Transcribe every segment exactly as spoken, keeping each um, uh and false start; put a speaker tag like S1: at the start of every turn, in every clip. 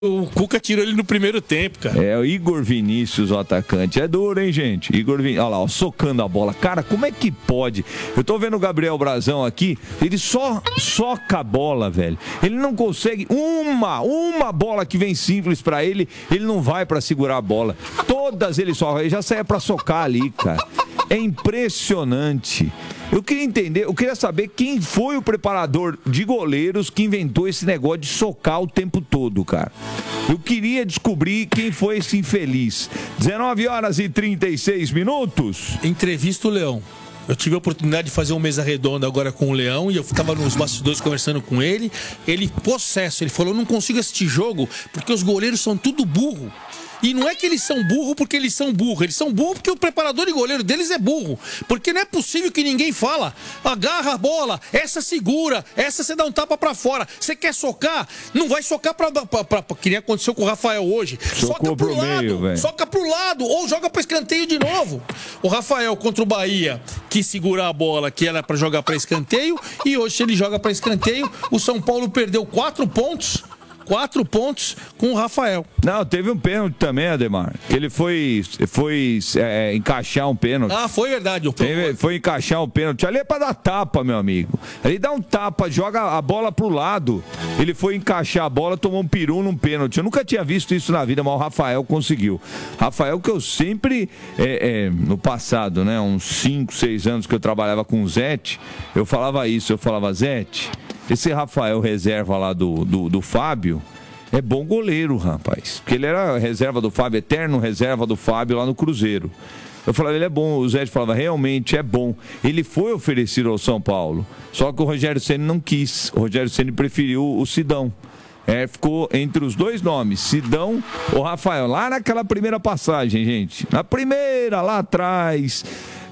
S1: O Cuca tirou ele no primeiro tempo, cara.
S2: É, o Igor Vinícius, o atacante. É duro, hein, gente? Igor Vinícius, olha lá, ó, socando a bola. Cara, como é que pode? Eu tô vendo o Gabriel Brazão aqui, ele só soca a bola, velho. Ele não consegue uma, uma bola que vem simples pra ele, ele não vai pra segurar a bola. Todas ele só, ele já saia pra socar ali, cara. É impressionante. Eu queria entender, eu queria saber quem foi o preparador de goleiros que inventou esse negócio de socar o tempo todo, cara. Eu queria descobrir quem foi esse infeliz. dezenove horas e trinta e seis minutos.
S1: Entrevista o Leão. Eu tive a oportunidade de fazer uma mesa redonda agora com o Leão e eu estava nos bastidores conversando com ele. Ele, possesso, ele falou, eu não consigo assistir jogo porque os goleiros são tudo burro. E não é que eles são burro porque eles são burro. Eles são burro porque o preparador de goleiro deles é burro. Porque não é possível que ninguém fala. Agarra a bola, essa segura, essa você dá um tapa pra fora. Você quer socar? Não vai socar pra... pra, pra, pra que nem aconteceu com o Rafael hoje.
S2: Socou
S1: soca pro,
S2: pro
S1: lado,
S2: meio, velho.
S1: soca pro lado ou joga pra escanteio de novo. O Rafael contra o Bahia quis segurar a bola que era pra jogar pra escanteio e hoje ele joga pra escanteio. O São Paulo perdeu quatro pontos. Quatro pontos com o Rafael.
S2: Não, teve um pênalti também, Ademar. Ele foi, foi é, encaixar um pênalti.
S1: Ah, foi verdade. O
S2: teve, foi encaixar um pênalti. Ali é pra dar tapa, meu amigo. Ele dá um tapa, joga a bola pro lado. Ele foi encaixar a bola, tomou um peru num pênalti. Eu nunca tinha visto isso na vida, mas o Rafael conseguiu. Rafael que eu sempre, é, é, no passado, né, uns cinco, seis anos que eu trabalhava com o Zete, eu falava isso, eu falava, Zete, esse Rafael reserva lá do, do, do Fábio é bom goleiro, rapaz. Porque ele era reserva do Fábio, eterno reserva do Fábio lá no Cruzeiro. Eu falava, ele é bom. O Zé falava, realmente é bom. Ele foi oferecido ao São Paulo. Só que o Rogério Ceni não quis. O Rogério Ceni preferiu o Sidão. É, ficou entre os dois nomes, Sidão ou Rafael. Lá naquela primeira passagem, gente. Na primeira, lá atrás...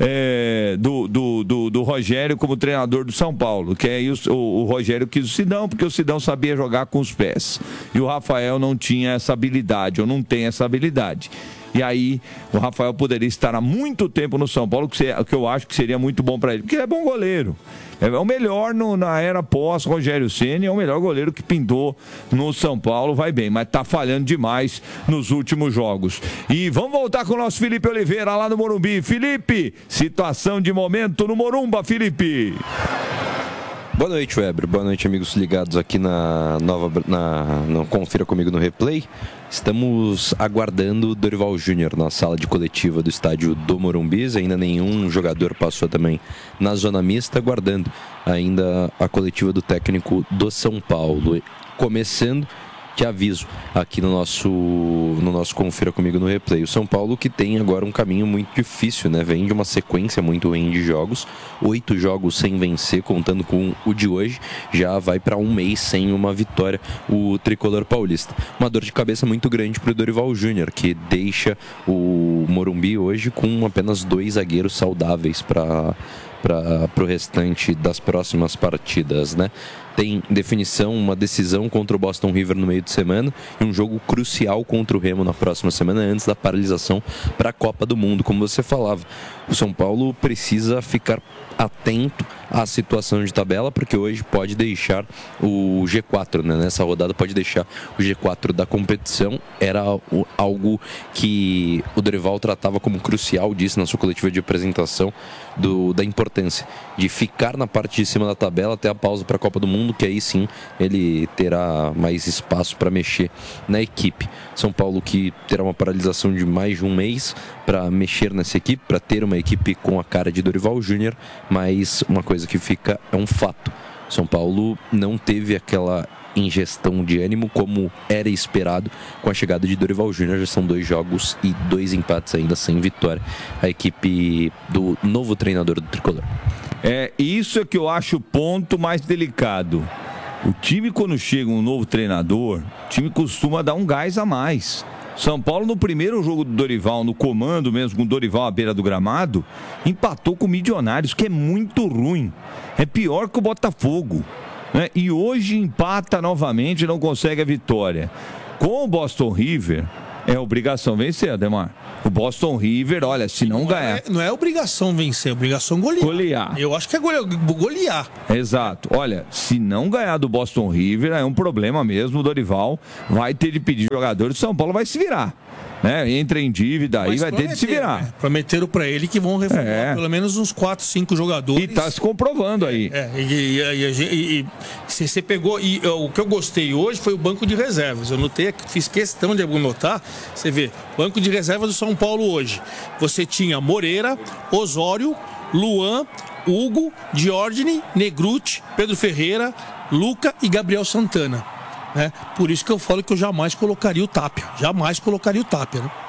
S2: É, do, do, do, do Rogério como treinador do São Paulo, que aí o, o, o Rogério quis o Sidão, porque o Sidão sabia jogar com os pés e o Rafael não tinha essa habilidade, ou não tem essa habilidade. E aí o Rafael poderia estar há muito tempo no São Paulo, que, que eu acho que seria muito bom para ele, porque ele é bom goleiro. É o melhor no, na era pós-Rogério Ceni, é o melhor goleiro que pintou no São Paulo, vai bem, mas tá falhando demais nos últimos jogos. E vamos voltar com o nosso Felipe Oliveira lá no Morumbi. Felipe, situação de momento no Morumba, Felipe.
S3: Boa noite, Weber. Boa noite, amigos ligados aqui na nova... Na, no Confira Comigo no Replay. Estamos aguardando o Dorival Júnior na sala de coletiva do estádio do Morumbi. Ainda nenhum jogador passou também na zona mista, aguardando ainda a coletiva do técnico do São Paulo. Começando... que aviso aqui no nosso, no nosso Confira Comigo no Replay. O São Paulo que tem agora um caminho muito difícil, né? Vem de uma sequência muito ruim de jogos, oito jogos sem vencer, contando com o de hoje, já vai para um mês sem uma vitória o tricolor paulista. Uma dor de cabeça muito grande para o Dorival Júnior, que deixa o Morumbi hoje com apenas dois zagueiros saudáveis para para o restante das próximas partidas, né? Tem definição, uma decisão contra o Boston River no meio de semana e um jogo crucial contra o Remo na próxima semana, antes da paralisação para a Copa do Mundo. Como você falava, o São Paulo precisa ficar atento à situação de tabela, porque hoje pode deixar o G quatro, né? Nessa rodada pode deixar o G quatro da competição. Era algo que o Dorival tratava como crucial, disse na sua coletiva de apresentação, do, da importância de ficar na parte de cima da tabela até a pausa para a Copa do Mundo, que aí sim ele terá mais espaço para mexer na equipe. São Paulo que terá uma paralisação de mais de um mês para mexer nessa equipe, para ter uma equipe com a cara de Dorival Júnior, mas uma coisa que fica é um fato: São Paulo não teve aquela ingestão de ânimo como era esperado com a chegada de Dorival Júnior. Já são dois jogos e dois empates ainda sem vitória, a equipe do novo treinador do tricolor.
S2: É, isso é que eu acho o ponto mais delicado. O time, quando chega um novo treinador, o time costuma dar um gás a mais. São Paulo, no primeiro jogo do Dorival, no comando mesmo, com o Dorival à beira do gramado, empatou com o Milionários, que é muito ruim. É pior que o Botafogo, né? E hoje empata novamente e não consegue a vitória. Com o Boston River, é obrigação vencer, Ademar. O Boston River, olha, se não, não ganhar...
S1: É, não é obrigação vencer, é obrigação golear.
S2: Golear.
S1: Eu acho que é golear. golear.
S2: Exato. Olha, se não ganhar do Boston River, é um problema mesmo. O Dorival vai ter de pedir jogadores. O São Paulo vai se virar. Né? Entra em dívida aí, vai ter de se virar.
S1: Né? Prometeram pra ele que vão reformar é. pelo menos uns quatro, cinco jogadores.
S2: E tá se comprovando aí.
S1: É, e, e, e, e, e se você pegou. E o que eu gostei hoje foi o banco de reservas. Eu notei, fiz questão de anotar. Você vê, banco de reservas do São Paulo hoje. Você tinha Moreira, Osório, Luan, Hugo, Diógenes, Negruti, Pedro Ferreira, Luca e Gabriel Santana. É, por isso que eu falo que eu jamais colocaria o Tapia. Jamais colocaria o Tapia, né?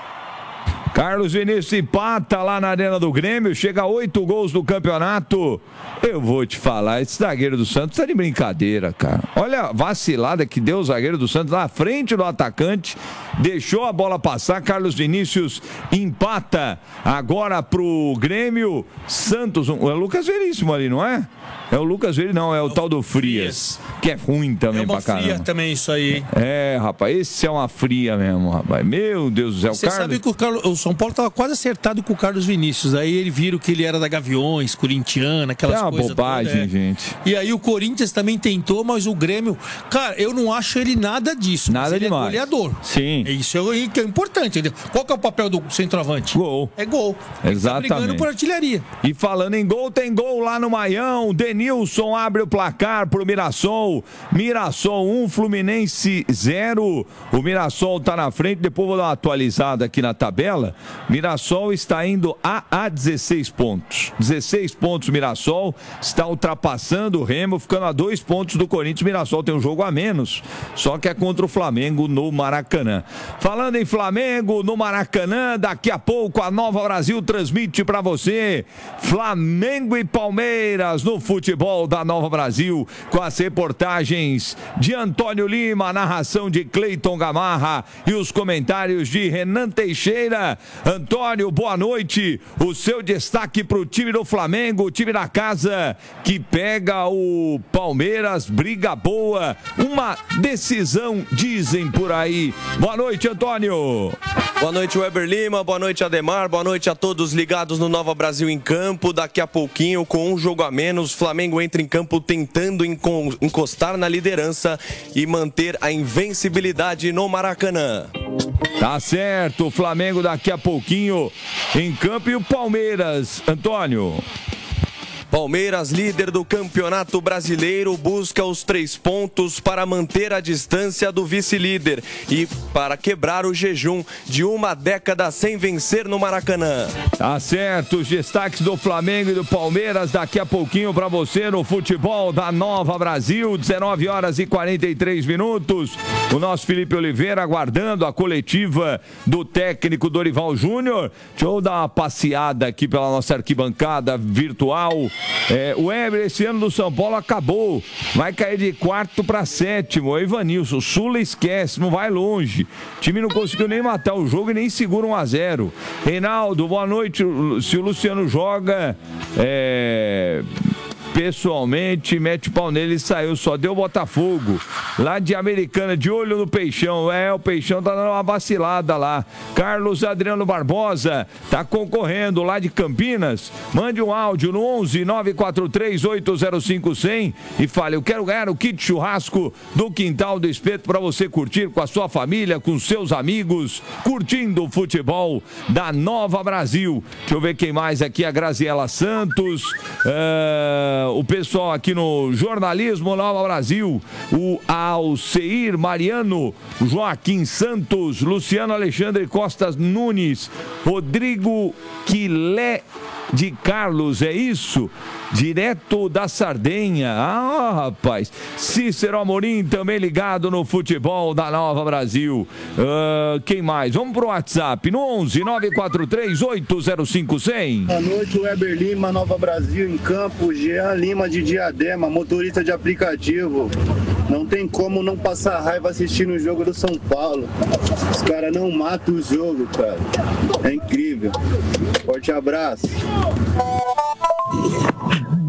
S2: Carlos Vinícius empata lá na Arena do Grêmio, chega a oito gols no campeonato. Eu vou te falar, esse zagueiro do Santos tá de brincadeira, cara. Olha a vacilada que deu o zagueiro do Santos na frente do atacante, deixou a bola passar. Carlos Vinícius empata agora pro Grêmio. Santos, um, é o Lucas Veríssimo ali, não é? É o Lucas Veríssimo, não, é o, é o tal do Frias, Frias, que é ruim também é pra caramba. É
S1: fria também isso aí, hein?
S2: É, rapaz, esse é uma fria mesmo, rapaz. Meu Deus do céu.
S1: Você Carlos... sabe que o, Carlos, o São Paulo tava quase acertado com o Carlos Vinícius. Aí ele viram que ele era da Gaviões, corintiana, aquelas coisas.
S2: É uma bobagem, toda, é. gente.
S1: E aí o Corinthians também tentou, mas o Grêmio... Cara, eu não acho ele nada disso.
S2: Nada
S1: ele
S2: demais.
S1: É goleador.
S2: Sim.
S1: Isso é, que é importante. Entendeu? Qual que é o papel do centroavante?
S2: Gol.
S1: É gol.
S2: Exatamente.
S1: Tá brigando por artilharia.
S2: E falando em gol, tem gol lá no Maião. Denilson abre o placar pro Mirassol. Mirassol um, Fluminense zero. O Mirassol tá na frente. Depois vou dar uma atualizada aqui na tabela. Mirassol está indo a, a dezesseis pontos. dezesseis pontos Mirassol. Está ultrapassando o Remo, ficando a dois pontos do Corinthians. Mirassol tem um jogo a menos, só que é contra o Flamengo no Maracanã. Falando em Flamengo no Maracanã, daqui a pouco a Nova Brasil transmite para você Flamengo e Palmeiras no futebol da Nova Brasil, com as reportagens de Antônio Lima, a narração de Cleiton Gamarra e os comentários de Renan Teixeira. Antônio, boa noite. O seu destaque para o time do Flamengo, o time da casa que pega o Palmeiras, briga boa, uma decisão, dizem por aí. Boa noite, Antônio.
S4: Boa noite, Weber Lima, boa noite, Ademar, boa noite a todos ligados no Nova Brasil em Campo. Daqui a pouquinho, com um jogo a menos, Flamengo entra em campo tentando encostar na liderança e manter a invencibilidade no Maracanã.
S2: Tá certo, o Flamengo daqui a pouquinho em campo e o Palmeiras, Antônio.
S4: Palmeiras, líder do Campeonato Brasileiro, busca os três pontos para manter a distância do vice-líder e para quebrar o jejum de uma década sem vencer no Maracanã.
S2: Tá certo, os destaques do Flamengo e do Palmeiras daqui a pouquinho para você no futebol da Nova Brasil, dezenove horas e quarenta e três minutos. O nosso Felipe Oliveira aguardando a coletiva do técnico Dorival Júnior. Deixa eu dar uma passeada aqui pela nossa arquibancada virtual. É, o Weber, esse ano do São Paulo acabou, vai cair de quarto para sétimo. O Ivanilson, o Sula esquece, não vai longe. O time não conseguiu nem matar o jogo e nem segura um a zero. Reinaldo, boa noite. Se o Luciano joga, é... pessoalmente, mete o pau nele e saiu, só deu Botafogo. Lá de Americana, de olho no Peixão. É, o Peixão tá dando uma vacilada lá. Carlos Adriano Barbosa tá concorrendo lá de Campinas. Mande um áudio no onze nove quatro três oito zero cinco zero zero e fale: eu quero ganhar o kit churrasco do Quintal do Espeto para você curtir com a sua família, com seus amigos, curtindo o futebol da Nova Brasil. Deixa eu ver quem mais aqui. A Graziela Santos. Uh... O pessoal aqui no Jornalismo Nova Brasil, o Alceir Mariano, Joaquim Santos, Luciano Alexandre Costa Nunes, Rodrigo Quilé de Carlos, é isso? Direto da Sardenha. Ah, rapaz. Cícero Amorim também ligado no futebol da Nova Brasil. Uh, quem mais? Vamos pro WhatsApp no onze nove quatro três oito zero cinco zero zero.
S5: Boa noite, Weber Lima, Nova Brasil em campo. Jean Lima de Diadema, motorista de aplicativo. Não tem como não passar raiva assistindo o jogo do São Paulo. Os caras não matam o jogo, cara. É incrível. Forte abraço.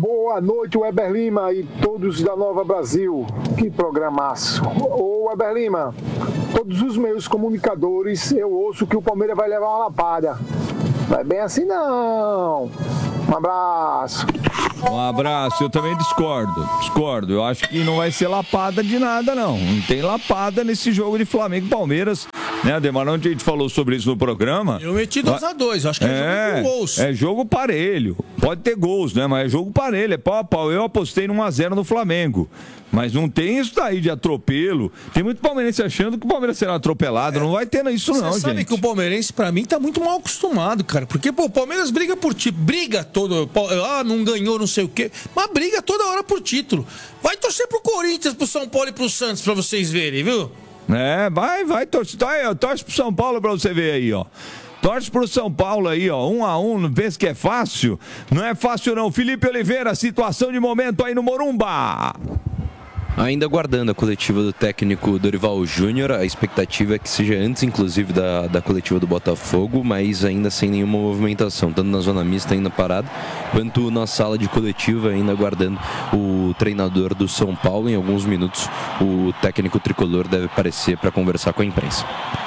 S6: Boa noite, Weber Lima e todos da Nova Brasil. Que programaço. Ô, Weber Lima, todos os meus comunicadores, eu ouço que o Palmeiras vai levar uma lapada. Não é bem assim, não. Um abraço.
S2: Um abraço, eu também discordo, discordo. Eu acho que não vai ser lapada de nada, não. Não tem lapada nesse jogo de Flamengo e Palmeiras, né, Ademar? Onde a gente falou sobre isso no programa.
S1: Eu meti dois a dois, acho que é, é jogo com gols.
S2: É jogo parelho. Pode ter gols, né? Mas é jogo parelho, é pau a pau. Eu apostei no um a zero no Flamengo. Mas não tem isso daí de atropelo. Tem muito palmeirense achando que o Palmeiras será atropelado. É. Não vai ter isso, não, gente. Você
S1: sabe que o palmeirense, pra mim, tá muito mal acostumado, cara. Porque, pô, o Palmeiras briga por título. Briga todo. Ah, não ganhou, não sei o quê. Mas briga toda hora por título. Vai torcer pro Corinthians, pro São Paulo e pro Santos pra vocês verem, viu?
S2: É, vai, vai torcer. Tá aí, ó, torce pro São Paulo pra você ver aí, ó. Torce pro São Paulo aí, ó, um a um, não pensa que é fácil? Não é fácil não. Felipe Oliveira, situação de momento aí no Morumba.
S3: Ainda aguardando a coletiva do técnico Dorival Júnior, a expectativa é que seja antes, inclusive, da, da coletiva do Botafogo, mas ainda sem nenhuma movimentação, tanto na zona mista ainda parado, quanto na sala de coletiva, ainda aguardando o treinador do São Paulo. Em alguns minutos, o técnico tricolor deve aparecer para conversar com a imprensa.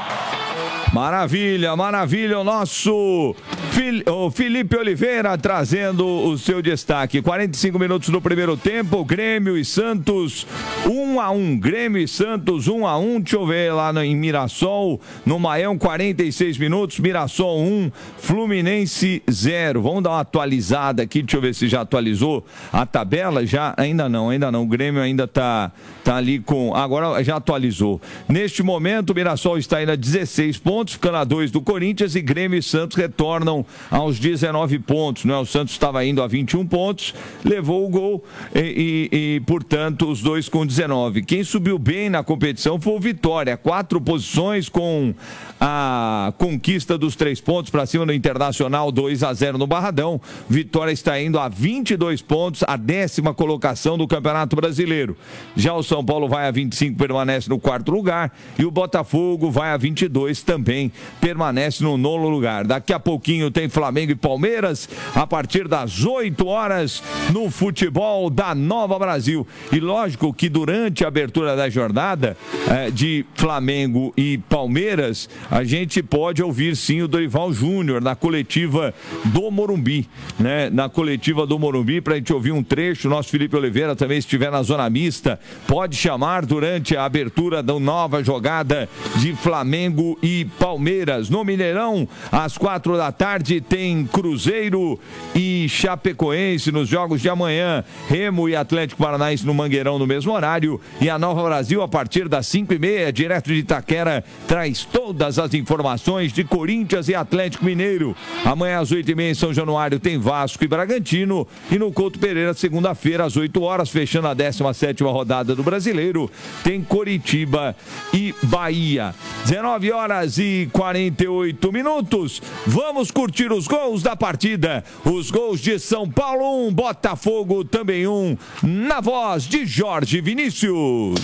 S2: Maravilha, maravilha, o nosso o Felipe Oliveira trazendo o seu destaque. quarenta e cinco minutos no primeiro tempo, Grêmio e Santos um a um, Grêmio e Santos um a um, deixa eu ver lá no, em Mirassol, no Maião, quarenta e seis minutos, Mirassol um, Fluminense zero. Vamos dar uma atualizada aqui, deixa eu ver se já atualizou a tabela, já, ainda não, ainda não, o Grêmio ainda tá, tá ali com, agora já atualizou. Neste momento, o Mirassol está ainda a dezesseis pontos, ficando a dois do Corinthians, e Grêmio e Santos retornam aos dezenove pontos, né? O Santos estava indo a vinte e um pontos, levou o gol e, e, e, portanto, os dois com dezenove. Quem subiu bem na competição foi o Vitória, quatro posições com a conquista dos três pontos para cima do Internacional, dois a zero no Barradão. Vitória está indo a vinte e dois pontos, a décima colocação do Campeonato Brasileiro. Já o São Paulo vai a vinte e cinco, permanece no quarto lugar, e o Botafogo vai a vinte e dois, também permanece no nono lugar. Daqui a pouquinho tem Flamengo e Palmeiras, a partir das oito horas, no futebol da Nova Brasil. E lógico que durante a abertura da jornada eh, de Flamengo e Palmeiras, a gente pode ouvir sim o Dorival Júnior na coletiva do Morumbi, né? Na coletiva do Morumbi, para a gente ouvir um trecho. Nosso Felipe Oliveira também, se estiver na zona mista, pode chamar durante a abertura da nova jogada de Flamengo e Palmeiras. No Mineirão, às quatro da tarde, tem Cruzeiro e Chapecoense nos jogos de amanhã. Remo e Atlético Paranaense no Mangueirão no mesmo horário. E a Nova Brasil, a partir das cinco e meia, direto de Itaquera, traz todas as informações de Corinthians e Atlético Mineiro. Amanhã às oito e meia em São Januário tem Vasco e Bragantino. E no Couto Pereira, segunda-feira, às oito horas, fechando a décima sétima rodada do Brasileiro, tem Coritiba e Bahia. dezenove horas e quarenta e oito minutos. Vamos curtir os gols da partida. Os gols de São Paulo um, Botafogo também um, na voz de Jorge Vinícius.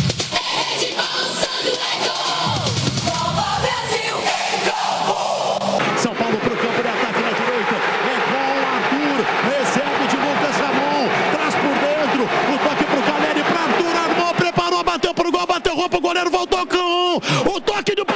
S7: São Paulo pro campo de ataque na direita. É com o Arthur. Recebe de Lucas Ramon. Traz por dentro. O toque pro Caleri. Pra Arthur. Armou, preparou, bateu pro gol. Bateu roupa. O goleiro voltou com o toque do